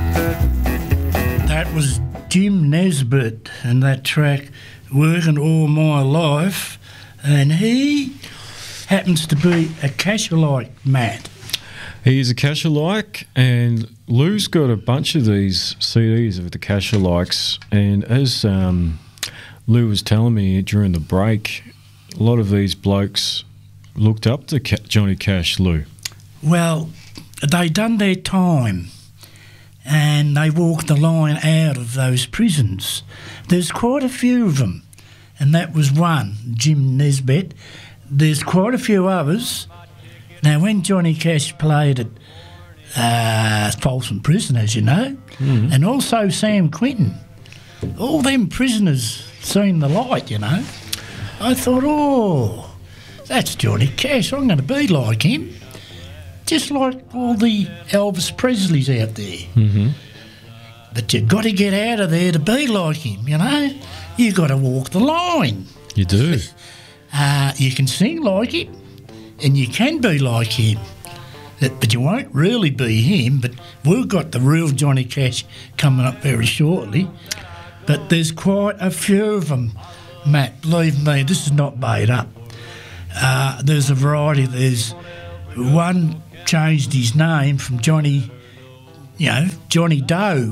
That was Jim Nesbitt and that track, Working All My Life, and he happens to be a Cash-alike, Matt. He's a Cash-alike, and Lou's got a bunch of these CDs of the Cash-alikes, and as Lou was telling me during the break, a lot of these blokes looked up to Johnny Cash, Lou. Well, they done their time and they walked the line out of those prisons. There's quite a few of them, and that was one, Jim Nesbitt. There's quite a few others. Now, when Johnny Cash played at Folsom Prison, as you know, and also Sam Quinton, all them prisoners seen the light, you know. I thought, oh, that's Johnny Cash. I'm going to be like him. Just like all the Elvis Presleys out there. Mm-hmm. But you've got to get out of there to be like him, you know. You've got to walk the line. You do. You can sing like him and you can be like him. But you won't really be him. But we've got the real Johnny Cash coming up very shortly. But there's quite a few of them, Matt. Believe me, this is not made up. There's a variety. There's one changed his name from Johnny, Johnny Doe.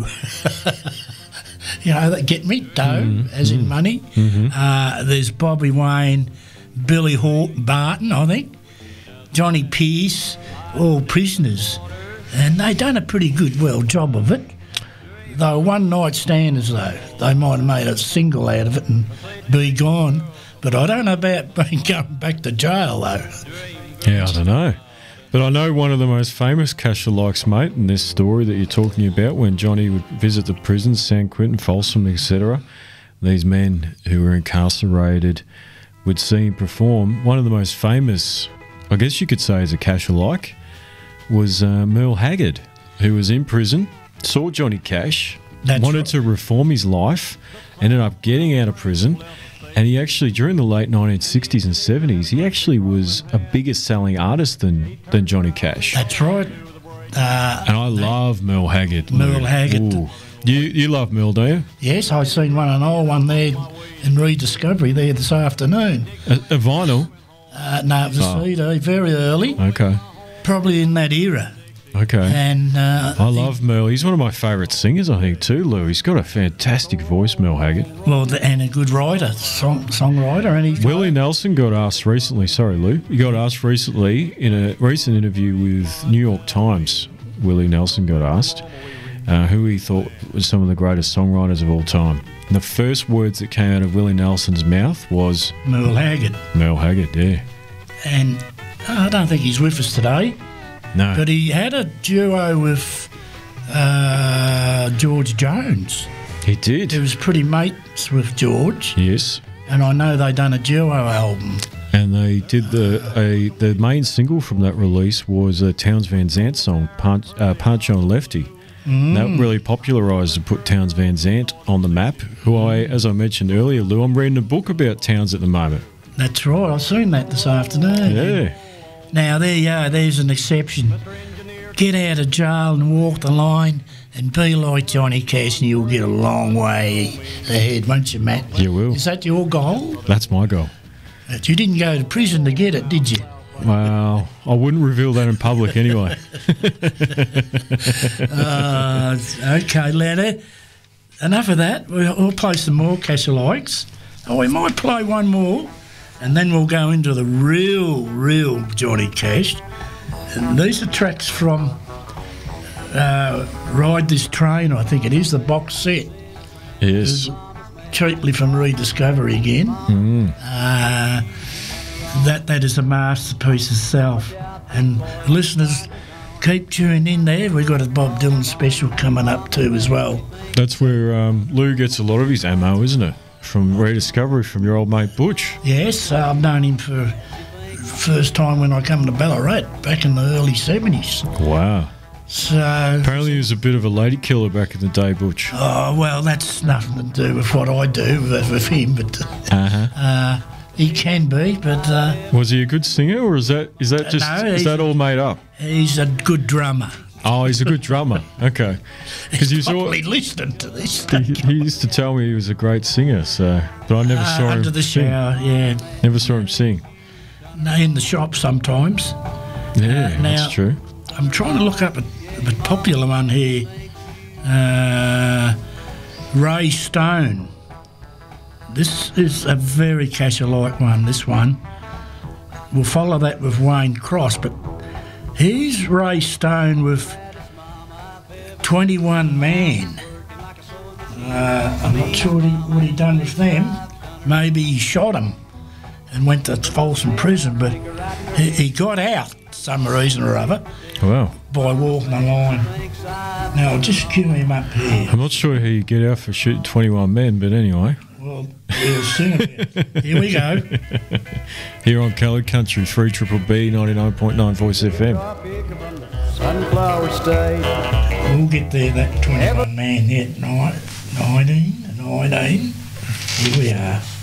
That get me, Doe, as in money. Mm-hmm. There's Bobby Wayne, Billy Barton, I think, Johnny Pierce, all prisoners. And they done a pretty good, job of it. They were one-night standers, though. They might have made a single out of it and be gone. But I don't know about going back to jail, though. Yeah, I don't know. But I know one of the most famous Cash-alikes, mate, in this story that you're talking about, when Johnny would visit the prisons, San Quentin, Folsom, etc., these men who were incarcerated would see him perform. One of the most famous, I guess you could say as a Cash-alike, was Merle Haggard, who was in prison, saw Johnny Cash, wanted to reform his life, ended up getting out of prison, and he actually, during the late 1960s and 70s, he actually was a bigger selling artist than Johnny Cash. That's right. And I love Merle Haggard. Merle Haggard. Ooh. You love Merle, do you? Yes, I seen an old one there in Rediscovery there this afternoon. A vinyl? No, it was a CD, very early. Okay. Probably in that era. Okay. And I love Merle. He's one of my favourite singers, I think, too, Lou. He's got a fantastic voice, Merle Haggard. Well, and a good writer, songwriter. And Willie Nelson got asked recently, sorry, Lou, he got asked recently in a recent interview with New York Times, Willie Nelson got asked who he thought was some of the greatest songwriters of all time. And the first words that came out of Willie Nelson's mouth was... Merle Haggard. Merle Haggard, yeah. And I don't think he's with us today. No. But he had a duo with George Jones. He did. He was pretty mates with George. Yes. And I know they done a duo album. And they did the main single from that release was a Townes Van Zandt song, Punch on Lefty. That really popularised and put Townes Van Zandt on the map, who as I mentioned earlier, Lou, I'm reading a book about Townes at the moment. That's right, I've seen that this afternoon. Yeah. Now, there you are, there's an exception. Get out of jail and walk the line and be like Johnny Cash and you'll get a long way ahead, won't you, Matt? You will. Is that your goal? That's my goal. But you didn't go to prison to get it, did you? Well, I wouldn't reveal that in public anyway. Okay, Leonard. Enough of that. We'll play some more Cash-alikes. Oh, we might play one more, and then we'll go into the real Johnny Cash. And these are tracks from Ride This Train, I think it is, the box set. Yes. Cheaply from Rediscovery again. That is a masterpiece itself. And listeners, keep tuning in there. We've got a Bob Dylan special coming up too as well. That's where Lou gets a lot of his ammo, isn't it? From Rediscovery, from your old mate Butch. Yes, I've known him for first time when I come to Ballarat back in the early 70s. Wow. So apparently he was a bit of a lady killer back in the day, Butch. Oh, well, that's nothing to do with what I do with him, but he can be, but... was he a good singer, or is that all made up? He's a good drummer. Oh, he's a good drummer. Okay. Because He's probably listening to this. he used to tell me he was a great singer, so but I never saw him Under the sing. shower, yeah. Never saw him sing. No, in the shop sometimes. Yeah, now- that's true. I'm trying to look up a popular one here. Ray Stone. This is a very Cash-alike one, this one. We'll follow that with Wayne Cross, but here's Ray Stone with 21 Man. I'm not sure what he done with them. Maybe he shot him and went to Folsom Prison, but he got out some reason or other Wow. by walking the line. Now I'll just cue him up here. I'm not sure how you get out for shooting 21 men, but anyway. Well, we'll sing about it. Here we go. Here on Coloured Country, 3BBB 99.9 Voice FM. Sunflower State. We'll get there, that 21 Man yet. 19. Here we are.